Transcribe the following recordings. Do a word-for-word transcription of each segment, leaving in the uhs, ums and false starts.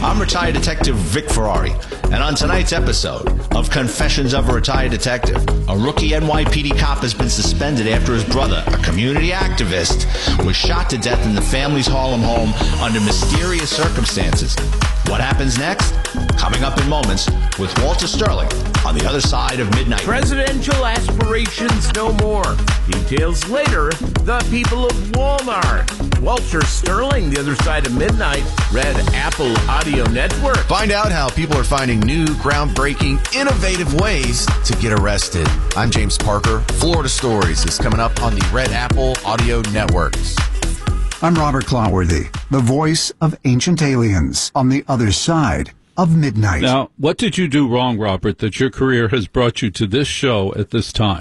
I'm retired detective Vic Ferrari, and on tonight's episode of Confessions of a Retired Detective, a rookie N Y P D cop has been suspended after his brother, a community activist, was shot to death in the family's Harlem home under mysterious circumstances. What happens next? Coming up in moments with Walter Sterling on the other side of midnight. Presidential aspirations no more. Details later. The people of Walmart. Walter Sterling, the other side of midnight. Red Apple Audio Network. Find out how people are finding new, groundbreaking, innovative ways to get arrested. I'm James Parker. Florida Stories is coming up on the Red Apple Audio Networks. I'm Robert Clotworthy, the voice of Ancient Aliens on the other side of midnight. Now, what did you do wrong, Robert, that your career has brought you to this show at this time?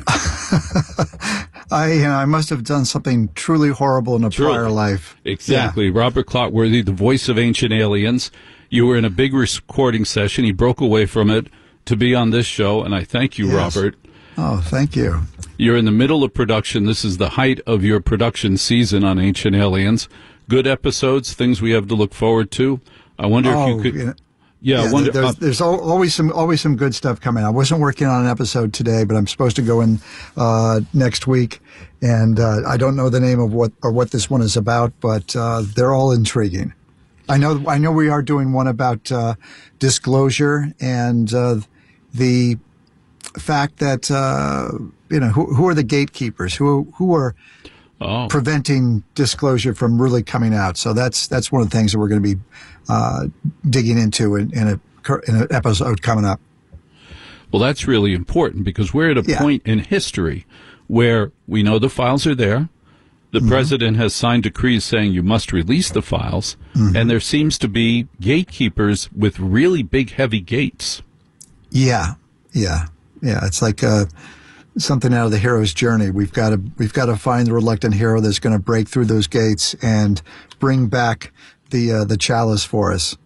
I, you know, I must have done something truly horrible in a Truly. prior life. Exactly. Yeah. Robert Clotworthy, the voice of Ancient Aliens. You were in a big recording session. He broke away from it to be on this show, and I thank you, Yes. Robert. Oh, thank you. You're in the middle of production. This is the height of your production season on Ancient Aliens. Good episodes, things we have to look forward to. I wonder oh, if you could... You know, yeah, yeah I wonder... there's, uh, there's al- always some always some good stuff coming. I wasn't working on an episode today, but I'm supposed to go in uh, next week, and uh, I don't know the name of what or what this one is about, but uh, they're all intriguing. I know I know we are doing one about uh, disclosure and uh, the fact that uh, you know who, who are the gatekeepers, who who are oh. preventing disclosure from really coming out. So that's that's one of the things that we're going to be uh, digging into in, in, a, in an episode coming up. Well, that's really important because we're at a Yeah. point in history where we know the files are there. The Mm-hmm. president has signed decrees saying you must release the files, Mm-hmm. and there seems to be gatekeepers with really big, heavy gates. Yeah, yeah, yeah. It's like uh, something out of the hero's journey. We've got to we've got to find the reluctant hero that's going to break through those gates and bring back the uh, the chalice for us.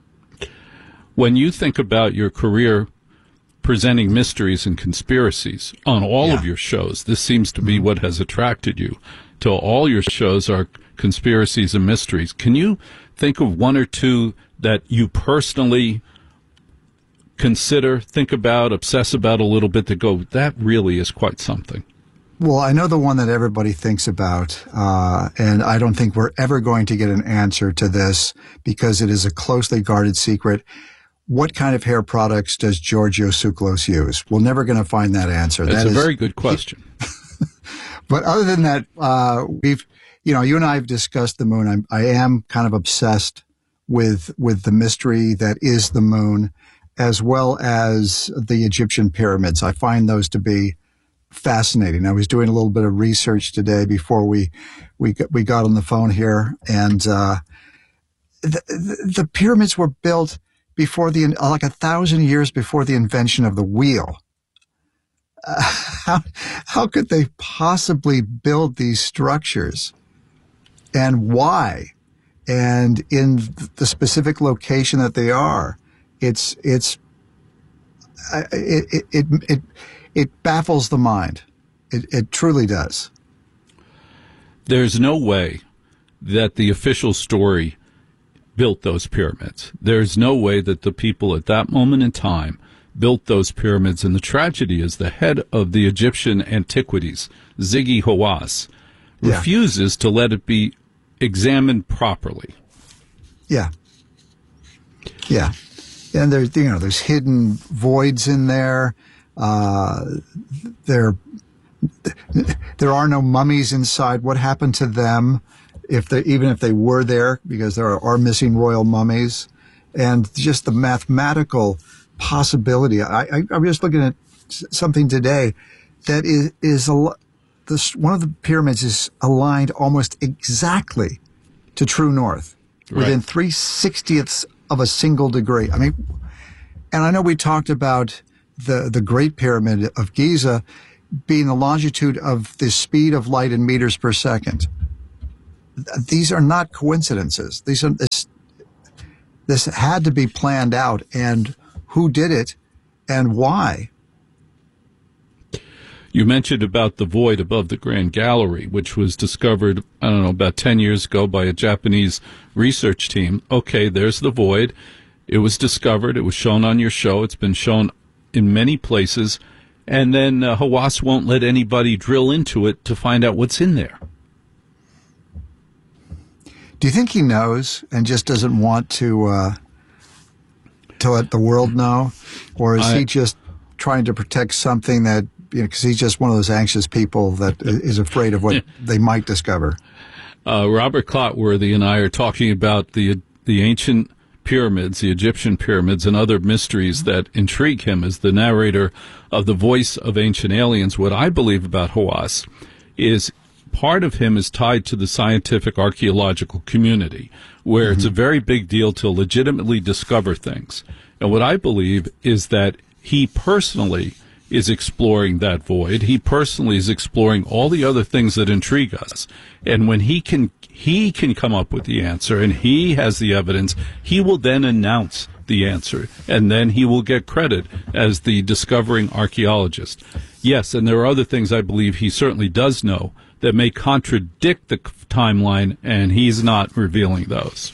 When you think about your career presenting mysteries and conspiracies on all Yeah. of your shows, this seems to be what has attracted you to all your shows are conspiracies and mysteries. Can you think of one or two that you personally consider, think about, obsess about a little bit, to go, that really is quite something? Well, I know the one that everybody thinks about, uh, and I don't think we're ever going to get an answer to this because it is a closely guarded secret. What kind of hair products does Giorgio Tsoukalos use? We're never going to find that answer. That's That a is- very good question. But other than that, uh, we've, you know, you and I have discussed the moon. I'm, I am kind of obsessed with, with the mystery that is the moon, as well as the Egyptian pyramids. I find those to be fascinating. I was doing a little bit of research today before we, we, got- we got on the phone here, and, uh, the, the, the pyramids were built before the, like a thousand years before the invention of the wheel. Uh, how, how could they possibly build these structures, and why, and in the specific location that they are? It's it's uh, it it it it, it baffles the mind. It, it truly does. There's no way that the official story built those pyramids. There's no way that the people at that moment in time built those pyramids. And the tragedy is the head of the Egyptian antiquities, Ziggy Hawass, Yeah. refuses to let it be examined properly. Yeah. Yeah. And there's, you know, there's hidden voids in there. Uh, there, there are no mummies inside. What happened to them? If they, even if they were there, because there are, are missing royal mummies, and just the mathematical possibility. I, I, I'm just looking at something today that is, is a, this, one of the pyramids is aligned almost exactly to true north, Right. within three sixtieths of a single degree. I mean, and I know we talked about the, the Great Pyramid of Giza being the longitude of the speed of light in meters per second. These are not coincidences. These are, this, this had to be planned out, and who did it and why? You mentioned about the void above the Grand Gallery, which was discovered, I don't know, about ten years ago by a Japanese research team. Okay, there's the void. It was discovered. It was shown on your show. It's been shown in many places. And then uh, Hawass won't let anybody drill into it to find out what's in there. Do you think he knows and just doesn't want to uh, to let the world know? Or is I, he just trying to protect something that, you know, because he's just one of those anxious people that is afraid of what they might discover? Uh, Robert Clotworthy and I are talking about the the ancient pyramids, the Egyptian pyramids, and other mysteries that intrigue him as the narrator of the Voice of Ancient Aliens. What I believe about Hawass is part of him is tied to the scientific archaeological community, where mm-hmm. it's a very big deal to legitimately discover things. And what I believe is that he personally is exploring that void. He personally is exploring all the other things that intrigue us. And when he can he can come up with the answer and he has the evidence, he will then announce the answer, and then he will get credit as the discovering archaeologist. Yes, and there are other things I believe he certainly does know that may contradict the timeline, and he's not revealing those.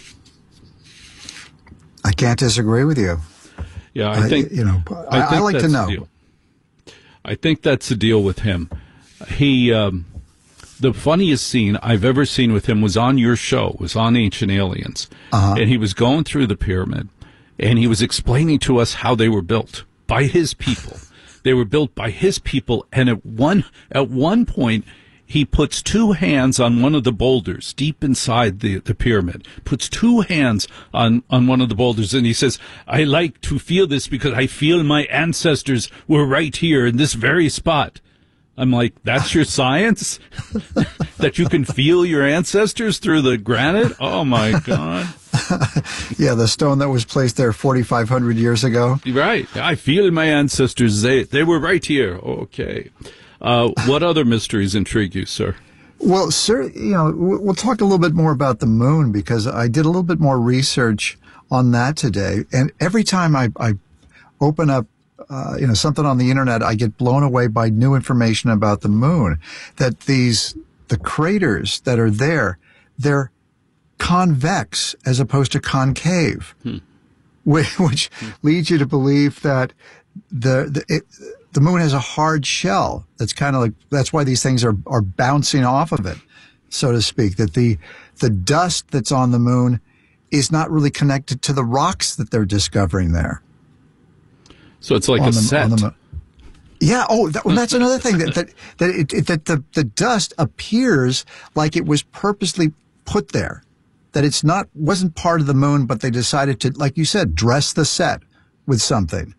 I can't disagree with you. Yeah, I think I, you know. I, I, I like to know. I think that's the deal with him. He, um, the funniest scene I've ever seen with him was on your show, was on Ancient Aliens, uh-huh. and he was going through the pyramid, and he was explaining to us how they were built by his people. They were built by his people, and at one at one point, he puts two hands on one of the boulders deep inside the, the pyramid, puts two hands on, on one of the boulders, and he says, I like to feel this because I feel my ancestors were right here in this very spot. I'm like, that's your science? That you can feel your ancestors through the granite? Oh, my God. Yeah, the stone that was placed there forty-five hundred years ago. Right. I feel my ancestors. They, they were right here. Okay. Uh, what other mysteries intrigue you, sir? Well, sir, you know, we'll talk a little bit more about the moon because I did a little bit more research on that today. And every time I, I open up, uh, you know, something on the internet, I get blown away by new information about the moon. That these, the craters that are there, they're convex as opposed to concave, hmm. which, which hmm. leads you to believe that the, the it, the moon has a hard shell. That's kind of like, that's why these things are, are bouncing off of it, so to speak, that the, the dust that's on the moon is not really connected to the rocks that they're discovering there. So it's like a the, set. The, yeah. Oh, that, well, that's another thing that, that, that, it, it, that the, the dust appears like it was purposely put there, that it's not, wasn't part of the moon, but they decided to, like you said, dress the set with something.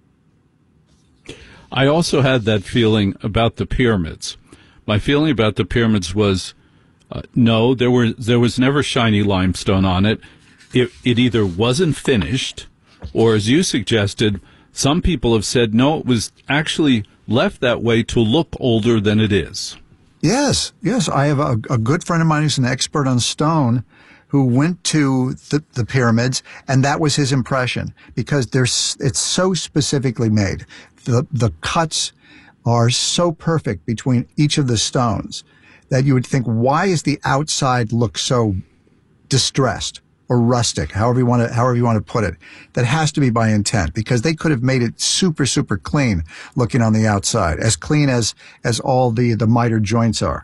I also had that feeling about the pyramids. My feeling about the pyramids was, uh, no, there were there was never shiny limestone on it. It, it either wasn't finished, or as you suggested, some people have said, no, it was actually left that way to look older than it is. Yes, yes. I have a, a good friend of mine who's an expert on stone who went to the, the pyramids, and that was his impression, because there's, it's so specifically made. The, the cuts are so perfect between each of the stones that you would think, why is the outside look so distressed or rustic, however you want to, however you want to put it? That has to be by intent, because they could have made it super, super clean looking on the outside, as clean as, as all the, the miter joints are.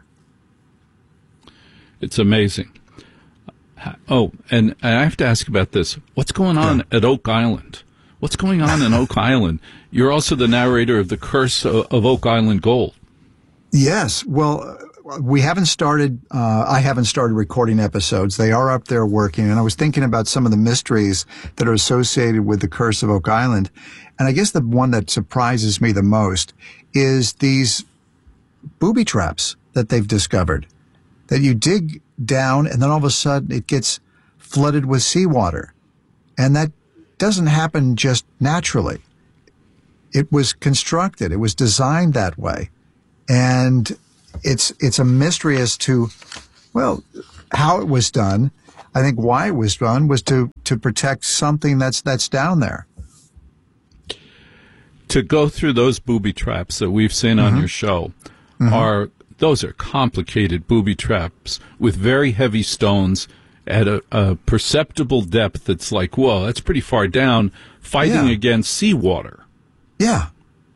It's amazing. Oh, and I have to ask about this. What's going on yeah. at Oak Island? What's going on in Oak Island? You're also the narrator of The Curse of, of Oak Island Gold. Yes. Well, we haven't started, uh, I haven't started recording episodes. They are up there working. And I was thinking about some of the mysteries that are associated with The Curse of Oak Island. And I guess the one that surprises me the most is these booby traps that they've discovered. That you dig down and then all of a sudden it gets flooded with seawater. And that doesn't happen just naturally. It was constructed. It was designed that way. And it's it's a mystery as to, well, how it was done. I think why it was done was to, to protect something that's that's down there. To go through those booby traps that we've seen mm-hmm. on your show mm-hmm. are those are complicated booby traps with very heavy stones at a, a perceptible depth that's like, whoa, that's pretty far down, fighting Yeah. against seawater. Yeah.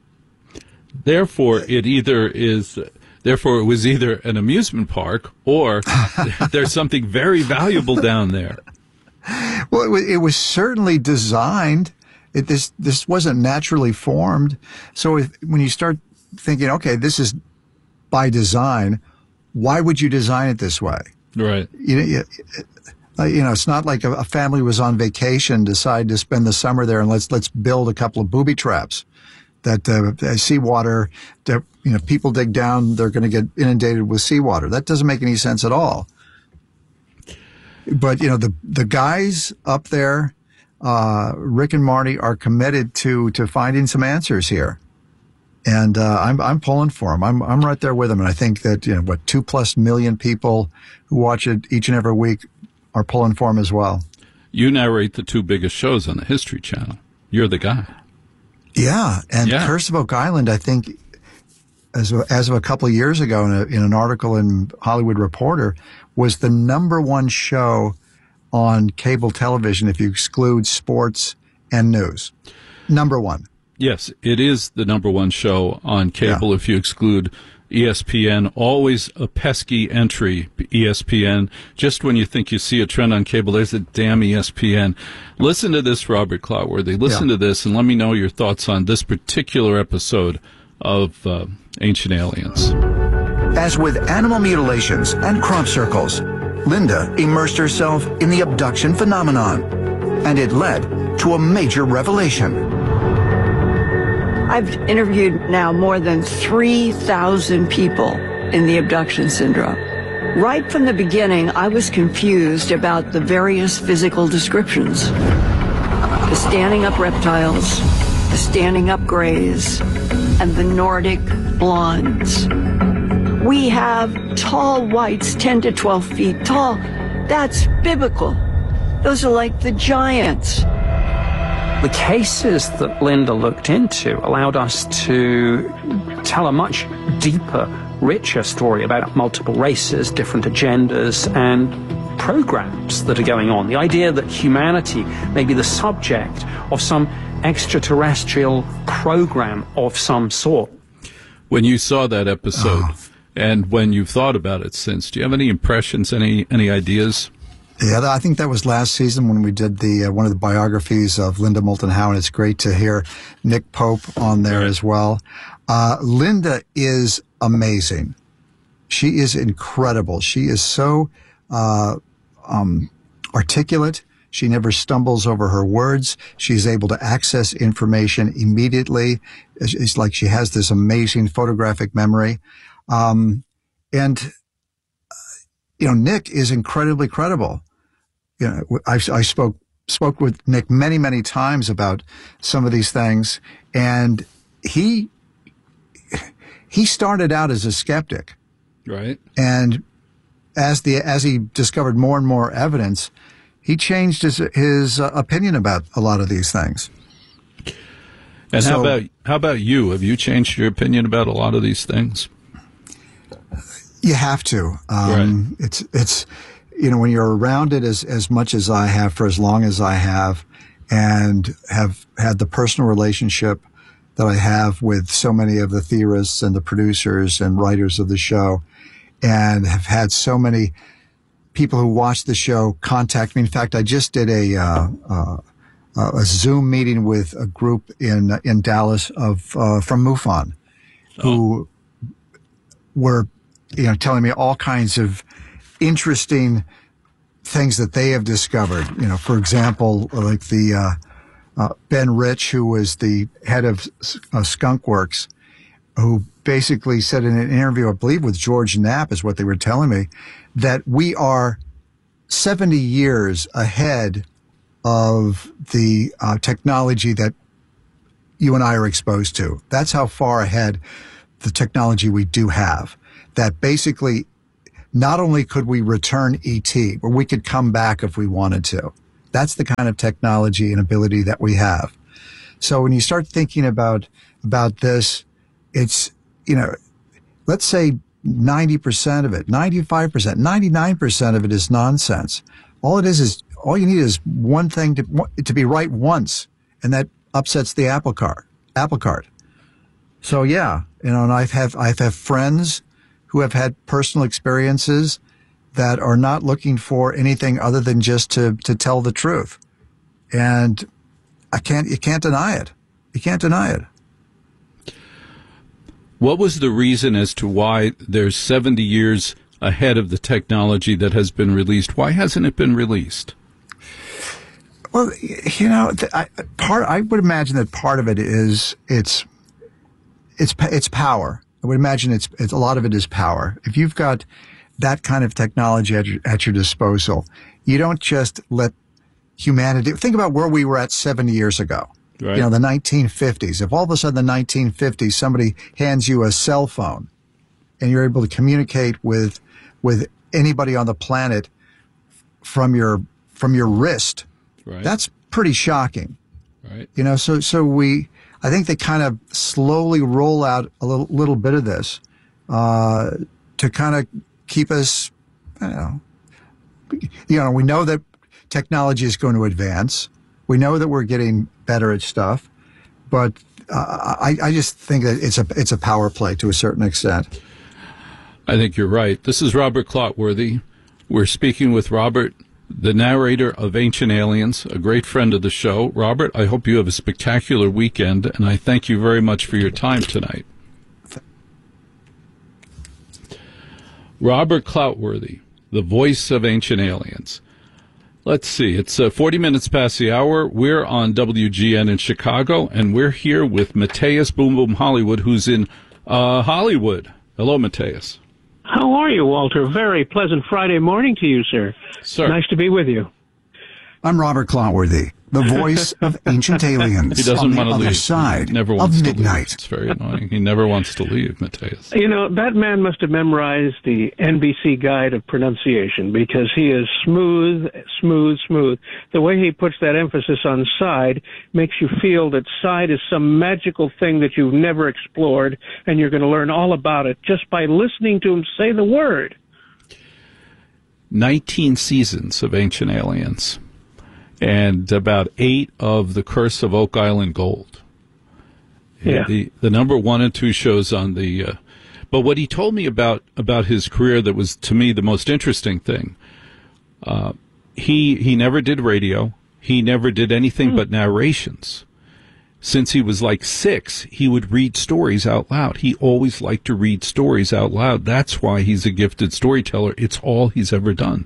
Therefore, it either is, therefore it was either an amusement park or there's something very valuable down there. Well, it was, it was certainly designed. It, this this wasn't naturally formed. So if, when you start thinking, okay, this is by design, why would you design it this way? Right. You know, you, uh, you know, it's not like a, a family was on vacation, decided to spend the summer there, and let's let's build a couple of booby traps. That uh, seawater, that, you know, people dig down, they're going to get inundated with seawater. That doesn't make any sense at all. But, you know, the the guys up there, uh, Rick and Marty, are committed to to finding some answers here, and uh, I'm I'm pulling for them. I'm I'm right there with them, and I think that, you know, what, two plus million people who watch it each and every week are pulling for them as well. You narrate the two biggest shows on the History Channel. You're the guy. Yeah, and Yeah. Curse of Oak Island, I think, as of, as of a couple of years ago, in, a, in an article in Hollywood Reporter, was the number one show on cable television if you exclude sports and news. Number one. Yes, it is the number one show on cable Yeah. if you exclude E S P N. Always a pesky entry, E S P N. Just when you think you see a trend on cable, there's a damn E S P N. Listen to this, Robert Clotworthy. Listen Yeah. to this and let me know your thoughts on this particular episode of uh, Ancient Aliens. As with animal mutilations and crop circles, Linda immersed herself in the abduction phenomenon, and it led to a major revelation. I've interviewed now more than three thousand people in the abduction syndrome. Right from the beginning, I was confused about the various physical descriptions. The standing up reptiles, the standing up grays, and the Nordic blondes. We have tall whites, ten to twelve feet tall. That's biblical. Those are like the giants. The cases that Linda looked into allowed us to tell a much deeper, richer story about multiple races, different agendas, and programs that are going on. The idea that humanity may be the subject of some extraterrestrial program of some sort. When you saw that episode and when you've thought about it since, do you have any impressions, any any ideas? Yeah, I think that was last season when we did the uh, one of the biographies of Linda Moulton Howe, and it's great to hear Nick Pope on there as well. Uh, Linda is amazing. She is incredible. She is so uh, um, articulate. She never stumbles over her words. She's able to access information immediately. It's, it's like she has this amazing photographic memory. Um, and, you know, Nick is incredibly credible. You know, I, I spoke spoke with Nick many, many times about some of these things, and he he started out as a skeptic, Right. and as the as he discovered more and more evidence, he changed his his uh, opinion about a lot of these things. And So- how about how about you? Have you changed your opinion about a lot of these things? You have to. Um, It's it's you know, when you're around it as as much as I have for as long as I have, and have had the personal relationship that I have with so many of the theorists and the producers and writers of the show, and have had so many people who watch the show contact me. In fact, I just did a uh, uh, a Zoom meeting with a group in in Dallas of uh, from MUFON, who were, you know, telling me all kinds of interesting things that they have discovered. You know, for example, like the uh, uh, Ben Rich, who was the head of uh, Skunk Works, who basically said in an interview, I believe with George Knapp, is what they were telling me, that we are seventy years ahead of the uh, technology that you and I are exposed to. That's how far ahead the technology we do have. That basically, not only could we return E T, but we could come back if we wanted to. That's the kind of technology and ability that we have. So when you start thinking about about this, it's, you know, let's say ninety percent of it, ninety-five percent, ninety-nine percent of it is nonsense. all it is is all you need is one thing to to be right once, and that upsets the apple cart. Apple cart. So yeah, you know, and I've have I've have friends who have had personal experiences that are not looking for anything other than just to to tell the truth, and I can't you can't deny it. You can't deny it. What was the reason as to why there's seventy years ahead of the technology that has been released? Why hasn't it been released? Well, you know, I, part I would imagine that part of it is it's it's it's power. I would imagine it's, it's a lot of it is power. If you've got that kind of technology at your, at your disposal, you don't just let humanity think about where we were at seventy years ago. Right. You know, the nineteen fifties. If all of a sudden in the nineteen fifties somebody hands you a cell phone and you're able to communicate with with anybody on the planet from your from your wrist, right. That's pretty shocking. Right. You know, so so we I think they kind of slowly roll out a little little bit of this uh, to kind of keep us, I don't know, you know, we know that technology is going to advance. We know that we're getting better at stuff, but uh, I, I just think that it's a it's a power play to a certain extent. I think you're right. This is Robert Clotworthy. We're speaking with Robert, the narrator of Ancient Aliens, a great friend of the show. Robert, I hope you have a spectacular weekend, and I thank you very much for your time tonight. Robert Clotworthy, the voice of Ancient Aliens. Let's see, it's uh, forty minutes past the hour. We're on W G N in Chicago, and we're here with Mateus Boom Boom Hollywood, who's in uh, Hollywood. Hello, Mateus. How are you, Walter? Very pleasant Friday morning to you, sir. Sir. Nice to be with you. I'm Robert Clotworthy, the voice of Ancient Aliens. He doesn't on want the to other leave. side He never wants of to midnight. leave. It's very annoying. He never wants to leave, Mateus. You know, that man must have memorized the N B C Guide of Pronunciation, because he is smooth, smooth, smooth. The way he puts that emphasis on side makes you feel that side is some magical thing that you've never explored, and you're going to learn all about it just by listening to him say the word. nineteen seasons of Ancient Aliens, and about eight of The Curse of Oak Island Gold. Yeah. The the number one and two shows on the. Uh, but what he told me about about his career that was to me the most interesting thing. Uh, he he never did radio. He never did anything mm. but narrations. Since he was like six, he would read stories out loud. He always liked to read stories out loud. That's why he's a gifted storyteller. It's all he's ever done.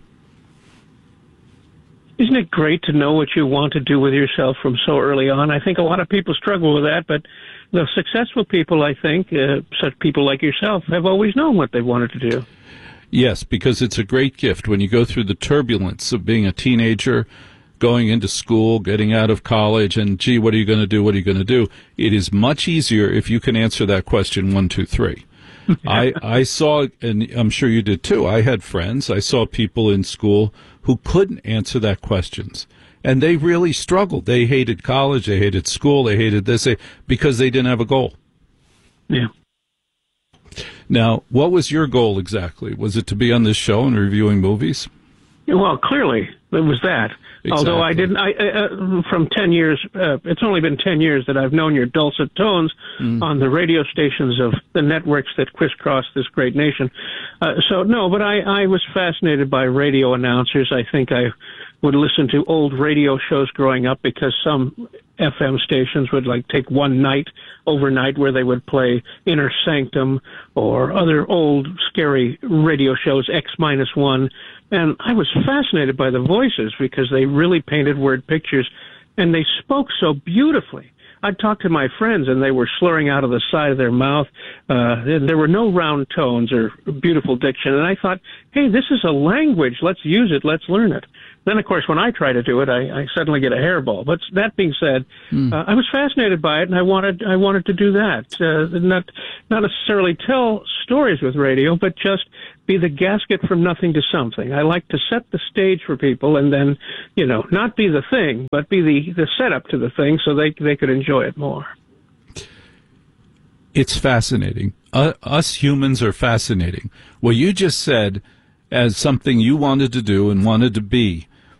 Isn't it great to know what you want to do with yourself from so early on? I think a lot of people struggle with that, but the successful people, I think, uh, such people like yourself, have always known what they wanted to do. Yes, because it's a great gift when you go through the turbulence of being a teenager, going into school, getting out of college, and, gee, what are you going to do? What are you going to do? It is much easier if you can answer that question one, two, three. I, I saw, and I'm sure you did too, I had friends, I saw people in school who couldn't answer that questions. And they really struggled. They hated college, they hated school, they hated this, they, because they didn't have a goal. Yeah. Now, what was your goal exactly? Was it to be on this show and reviewing movies? Well, clearly, it was that. Exactly. Although I didn't, I, uh, from ten years, uh, it's only been ten years that I've known your dulcet tones mm. on the radio stations of the networks that crisscross this great nation. Uh, so, no, but I, I was fascinated by radio announcers. I think I would listen to old radio shows growing up because some F M stations would like take one night overnight where they would play Inner Sanctum or other old scary radio shows, X minus one. And I was fascinated by the voices because they really painted word pictures and they spoke so beautifully. I'd talk to my friends and they were slurring out of the side of their mouth. Uh, there were no round tones or beautiful diction. And I thought, hey, this is a language. Let's use it. Let's learn it. Then, of course, when I try to do it, I, I suddenly get a hairball. But that being said, mm. uh, I was fascinated by it, and I wanted I wanted to do that. Uh, not not necessarily tell stories with radio, but just be the gasket from nothing to something. I like to set the stage for people, and then, you know, not be the thing, but be the, the setup to the thing, so they they could enjoy it more. It's fascinating. Uh, us humans are fascinating. What you just said as something you wanted to do and wanted to be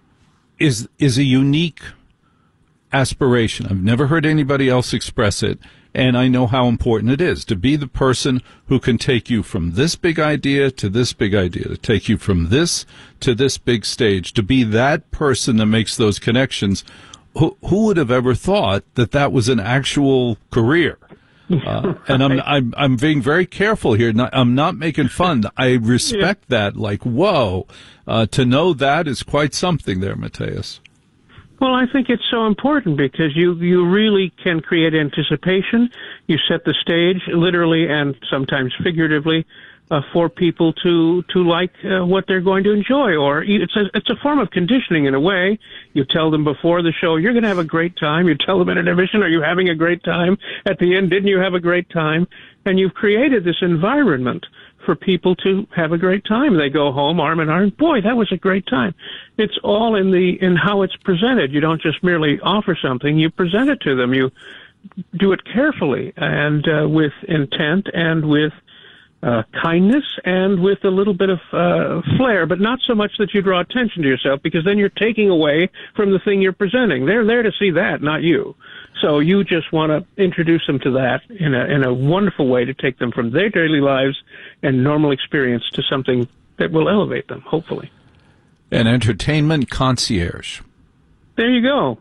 is is a unique aspiration. I've never heard anybody else express it, and I know how important it is to be the person who can take you from this big idea to this big idea, to take you from this to this big stage, to be that person that makes those connections. Who, who would have ever thought that that was an actual career? Uh, and I'm, I'm I'm being very careful here. Not, I'm not making fun. I respect yeah. that. Like, whoa, uh, to know that is quite something there, Matthias. Well, I think it's so important because you, you really can create anticipation. You set the stage, literally and sometimes figuratively, uh, for people to to like uh, what they're going to enjoy. Or it's a, it's a form of conditioning in a way. You tell them before the show, you're going to have a great time. You tell them at intermission, are you having a great time? At the end, didn't you have a great time? And you've created this environment for people to have a great time. They go home arm in arm. Boy, that was a great time. It's all in the in how it's presented. You don't just merely offer something. You present it to them. You do it carefully and uh, with intent and with uh, kindness and with a little bit of uh, flair, but not so much that you draw attention to yourself, because then you're taking away from the thing you're presenting. They're there to see that, not you. So you just want to introduce them to that in a in a wonderful way to take them from their daily lives and normal experience to something that will elevate them, hopefully. An entertainment concierge. There you go.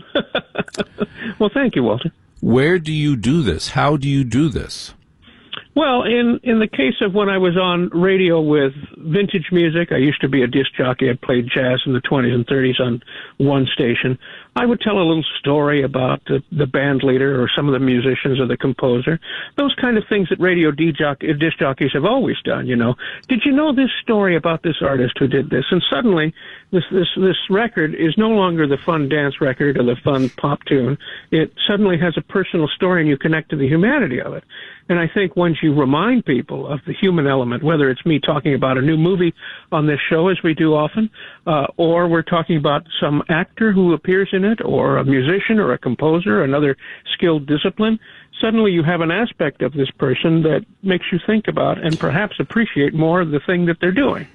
Well, thank you, Walter. Where do you do this? How do you do this? Well, in, in the case of when I was on radio with vintage music, I used to be a disc jockey. I played jazz in the twenties and thirties on one station. I would tell a little story about the, the band leader or some of the musicians or the composer, those kind of things that radio disc jockeys have always done, you know. Did you know this story about this artist who did this? And suddenly, this, this, this record is no longer the fun dance record or the fun pop tune. It suddenly has a personal story, and you connect to the humanity of it. And I think once you remind people of the human element, whether it's me talking about a new movie on this show, as we do often, uh, or we're talking about some actor who appears in it, or a musician or a composer, another skilled discipline, suddenly you have an aspect of this person that makes you think about and perhaps appreciate more of the thing that they're doing.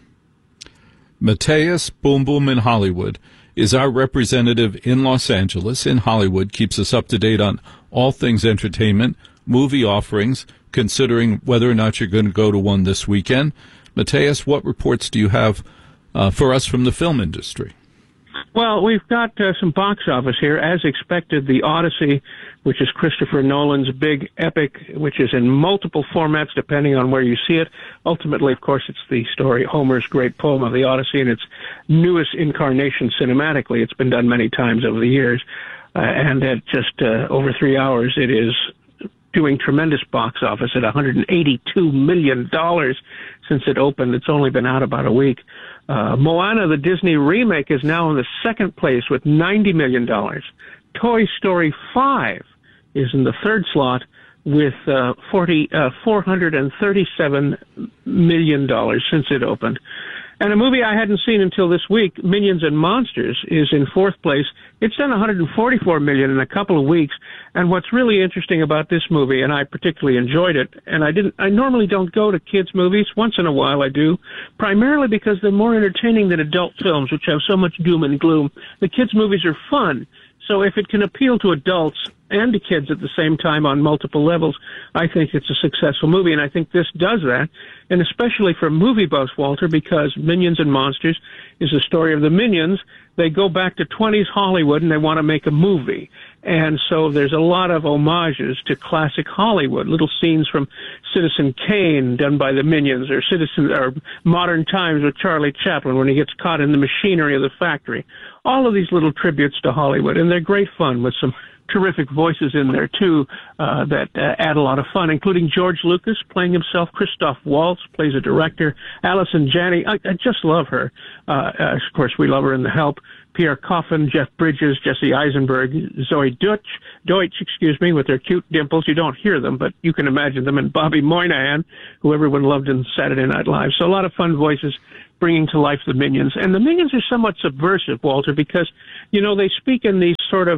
Matthias Boom Boom in Hollywood is our representative in Los Angeles, in Hollywood, keeps us up to date on all things entertainment, movie offerings, considering whether or not you're going to go to one this weekend. Matthias, what reports do you have uh, for us from the film industry? Well, we've got uh, some box office here. As expected, The Odyssey, which is Christopher Nolan's big epic, which is in multiple formats depending on where you see it. Ultimately, of course, it's the story, Homer's great poem of the Odyssey, in its newest incarnation cinematically. It's been done many times over the years. Uh, and at just uh, over three hours, it is doing tremendous box office at one hundred eighty-two million dollars since it opened. It's only been out about a week. Uh, Moana, the Disney remake, is now in the second place with ninety million dollars. Toy Story five is in the third slot with uh, forty, uh, four hundred thirty-seven million dollars since it opened. And a movie I hadn't seen until this week, Minions and Monsters, is in fourth place. It's done one hundred forty-four million dollars in a couple of weeks. And what's really interesting about this movie, and I particularly enjoyed it, and I didn't, I normally don't go to kids' movies. Once in a while I do, primarily because they're more entertaining than adult films, which have so much doom and gloom. The kids' movies are fun. So if it can appeal to adults and to kids at the same time on multiple levels, I think it's a successful movie, and I think this does that, and especially for movie buffs, Walter, because Minions and Monsters is the story of the Minions. They go back to twenties Hollywood, and they want to make a movie. And so there's a lot of homages to classic Hollywood, little scenes from Citizen Kane done by the Minions, or Citizen or Modern Times with Charlie Chaplin when he gets caught in the machinery of the factory. All of these little tributes to Hollywood, and they're great fun with some terrific voices in there, too, uh, that uh, add a lot of fun, including George Lucas playing himself. Christoph Waltz plays a director. Alison Janney, I, I just love her. Uh, uh, of course, we love her in The Help. Pierre Coffin, Jeff Bridges, Jesse Eisenberg, Zoe Deutsch, Deutsch, excuse me, with their cute dimples. You don't hear them, but you can imagine them. And Bobby Moynihan, who everyone loved in Saturday Night Live. So a lot of fun voices bringing to life the Minions. And the Minions are somewhat subversive, Walter, because, you know, they speak in these sort of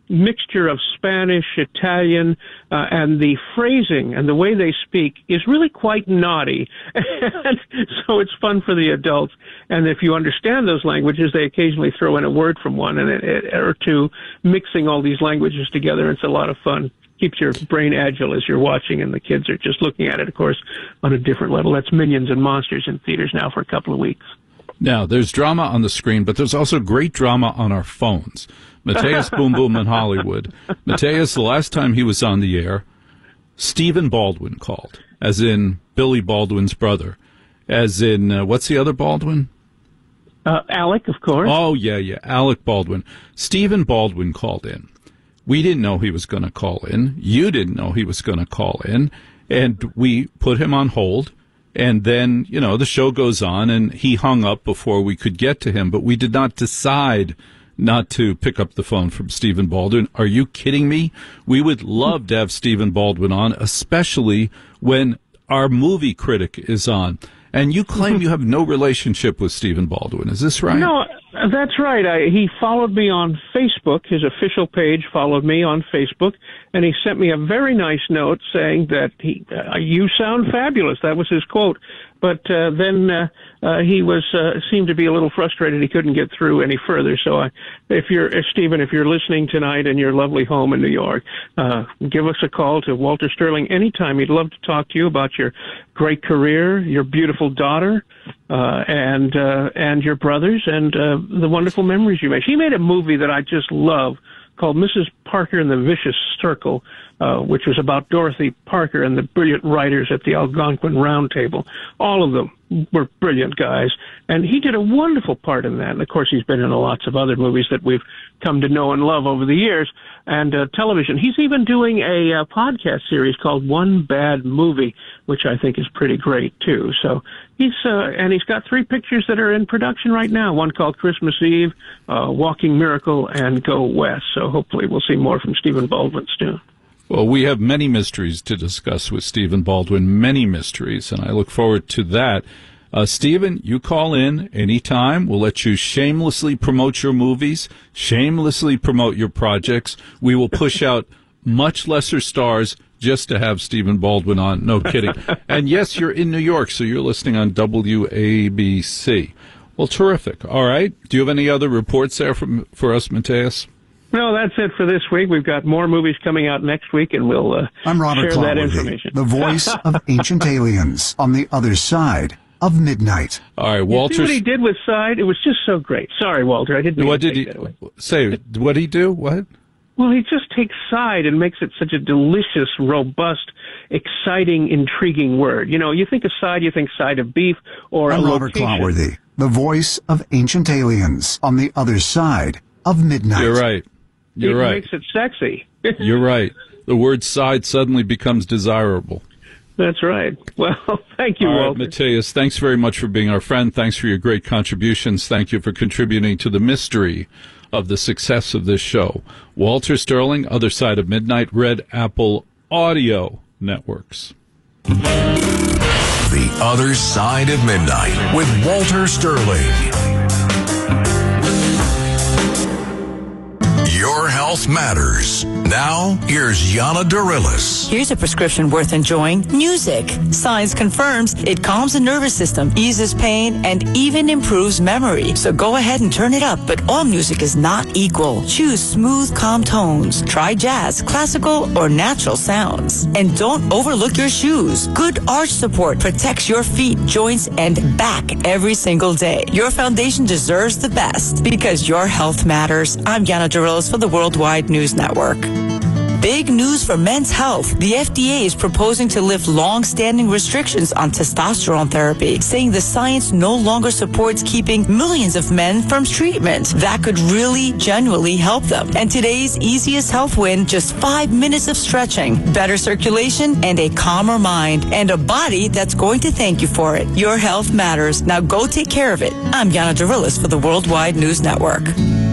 mixture of Spanish, Italian, uh, and the phrasing and the way they speak is really quite naughty. And so it's fun for the adults. And if you understand those languages, they occasionally throw in a word from one and it, it, or two, mixing all these languages together. It's a lot of fun. Keeps your brain agile as you're watching, and the kids are just looking at it, of course, on a different level. That's Minions and Monsters in theaters now for a couple of weeks. Now, there's drama on the screen, but there's also great drama on our phones. Matthias Boom Boom in Hollywood. Matthias, the last time he was on the air, Stephen Baldwin called, as in Billy Baldwin's brother, as in, uh, what's the other Baldwin? Uh, Alec, of course. Oh, yeah, yeah, Alec Baldwin. Stephen Baldwin called in. We didn't know he was going to call in. You didn't know he was going to call in. And we put him on hold. And then, you know, the show goes on, and he hung up before we could get to him. But we did not decide not to pick up the phone from Stephen Baldwin. Are you kidding me? We would love to have Stephen Baldwin on, especially when our movie critic is on. And you claim you have no relationship with Stephen Baldwin. Is this right? No, that's right. I, he followed me on Facebook. His official page followed me on Facebook, and he sent me a very nice note saying that he, uh, you sound fabulous. That was his quote. But uh, then uh, uh, he was uh, seemed to be a little frustrated. He couldn't get through any further. So, I, if you're uh, Stephen, if you're listening tonight in your lovely home in New York, uh, give us a call to Walter Sterling anytime. He'd love to talk to you about your great career, your beautiful daughter, uh, and uh, and your brothers, and uh, the wonderful memories you made. He made a movie that I just love called Missus Parker and the Vicious Circle, uh, which was about Dorothy Parker and the brilliant writers at the Algonquin Round Table. All of them were brilliant guys, and he did a wonderful part in that. And, of course, he's been in lots of other movies that we've come to know and love over the years, and uh, television. He's even doing a uh, podcast series called One Bad Movie, which I think is pretty great, too. So he's uh, and he's got three pictures that are in production right now, one called Christmas Eve, uh, Walking Miracle, and Go West. So hopefully we'll see more from Stephen Baldwin soon. Well, we have many mysteries to discuss with Stephen Baldwin, many mysteries, and I look forward to that. Uh, Stephen, you call in anytime. We'll let you shamelessly promote your movies, shamelessly promote your projects. We will push out much lesser stars just to have Stephen Baldwin on. No kidding. And yes, you're in New York, so you're listening on W A B C. Well, terrific. All right. Do you have any other reports there from, for us, Matthias? No, that's it for this week. We've got more movies coming out next week, and we'll uh, I'm Robert share that Clotworthy, information. The voice of ancient aliens on the other side of midnight. All right, Walter. You see what he did with Side? It was just so great. Sorry, Walter, I didn't mean what to did take he that away. say? What did he do? What? Well, he just takes Side and makes it such a delicious, robust, exciting, intriguing word. You know, you think of Side, you think side of beef or I'm a Robert location. Clotworthy, the voice of ancient aliens on the other side of midnight. You're right. You're it right. makes it sexy. You're right. The word side suddenly becomes desirable. That's right. Well, thank you, All right, Walter. Matthias, thanks very much for being our friend. Thanks for your great contributions. Thank you for contributing to the mystery of the success of this show. Walter Sterling, Other Side of Midnight, Red Apple Audio Networks. The Other Side of Midnight with Walter Sterling. Your health matters. Now, here's Yana Darilis. Here's a prescription worth enjoying. Music. Science confirms it calms the nervous system, eases pain, and even improves memory. So go ahead and turn it up, but all music is not equal. Choose smooth, calm tones. Try jazz, classical, or natural sounds. And don't overlook your shoes. Good arch support protects your feet, joints, and back every single day. Your foundation deserves the best because your health matters. I'm Yana Darilis for the Worldwide News Network. Big news for men's health. The F D A is proposing to lift long-standing restrictions on testosterone therapy, saying the science no longer supports keeping millions of men from treatment. That could really, genuinely help them. And today's easiest health win, just five minutes of stretching, better circulation, and a calmer mind, and a body that's going to thank you for it. Your health matters. Now go take care of it. I'm Yana Darilis for the Worldwide News Network.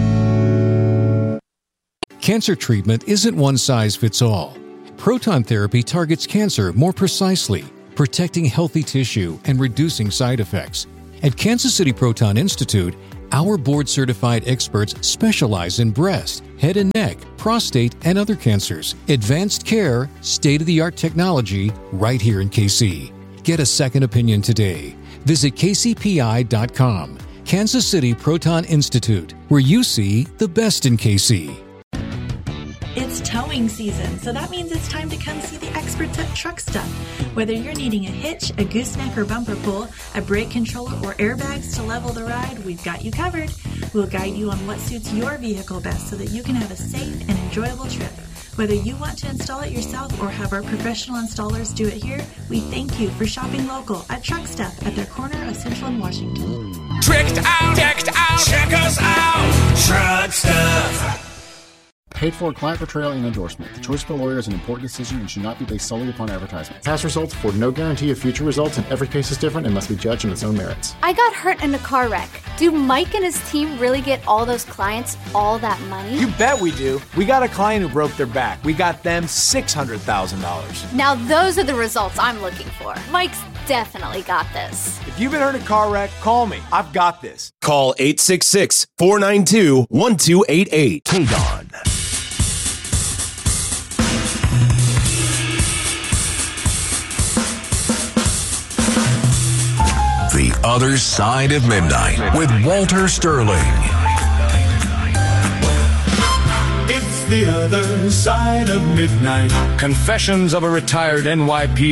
Cancer treatment isn't one size fits all. Proton therapy targets cancer more precisely, protecting healthy tissue and reducing side effects. At Kansas City Proton Institute, Our board-certified experts specialize in breast, head and neck, prostate, and other cancers. Advanced care, state-of-the-art technology, right here in K C. Get a second opinion today. Visit K C P I dot com. Kansas City Proton Institute, where you see the best in K C. It's towing season, so that means it's time to come see the experts at Truck Stuff. Whether you're needing a hitch, a gooseneck or bumper pull, a brake controller, or airbags to level the ride, we've got you covered. We'll guide you on what suits your vehicle best so that you can have a safe and enjoyable trip. Whether you want to install it yourself or have our professional installers do it here, we thank you for shopping local at Truck Stuff at their corner of Central and Washington. Tricked out, decked out, check us out, Truck Stuff. Paid for client portrayal and endorsement. The choice of a lawyer is an important decision and should not be based solely upon advertisement. Past results afford no guarantee of future results, and every case is different and must be judged on its own merits. I got hurt in a car wreck. Do Mike and his team really get all those clients all that money? You bet we do. We got a client who broke their back. We got them six hundred thousand dollars. Now those are the results I'm looking for. Mike's definitely got this. If you've been hurt in a car wreck, call me. I've got this. Call eight six six, four nine two, one two eight eight. K D O N. The Other Side of Midnight with Walter Sterling. It's the other side of midnight. Confessions of a retired N Y P